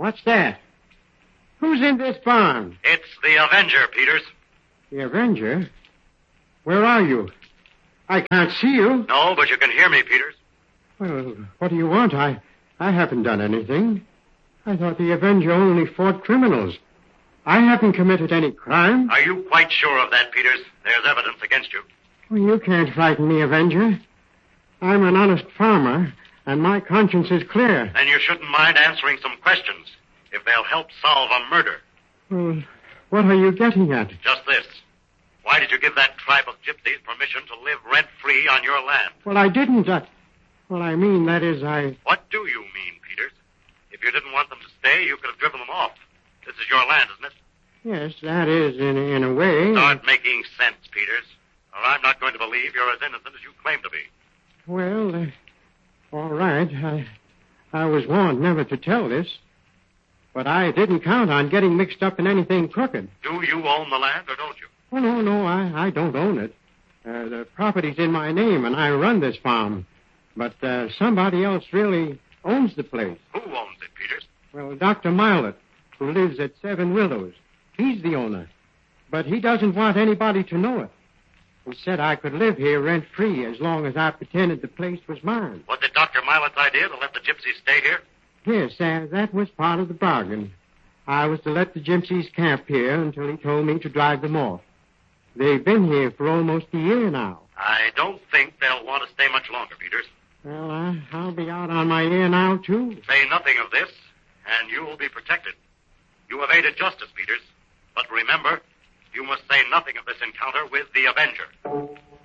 What's that? Who's in this barn? It's the Avenger, Peters. The Avenger? Where are you? I can't see you. No, but you can hear me, Peters. Well, what do you want? I haven't done anything. I thought the Avenger only fought criminals. I haven't committed any crime. Are you quite sure of that, Peters? There's evidence against you. Well, you can't frighten me, Avenger. I'm an honest farmer, and my conscience is clear. Then you shouldn't mind answering some questions, if they'll help solve a murder. Well, what are you getting at? Just this. Why did you give that tribe of gypsies permission to live rent-free on your land? Well, I didn't. What do you mean, Peters? If you didn't want them to stay, you could have driven them off. This is your land, isn't it? Yes, that is, in a way. Start making sense, Peters, or I'm not going to believe you're as innocent as you claim to be. Well, all right. I was warned never to tell this. But I didn't count on getting mixed up in anything crooked. Do you own the land, or don't you? Oh, no, I don't own it. The property's in my name, and I run this farm. But somebody else really owns the place. Who owns it, Peters? Well, Dr. Milet, who lives at Seven Willows. He's the owner. But he doesn't want anybody to know it. He said I could live here rent-free as long as I pretended the place was mine. Was it Dr. Milet's idea to let the gypsies stay here? Yes, that was part of the bargain. I was to let the gypsies camp here until he told me to drive them off. They've been here for almost a year now. I don't think they'll want to stay much longer, Peters. Well, I'll be out on my ear now, too. Say nothing of this, and you will be protected. You evaded justice, Peters. But remember, you must say nothing of this encounter with the Avenger.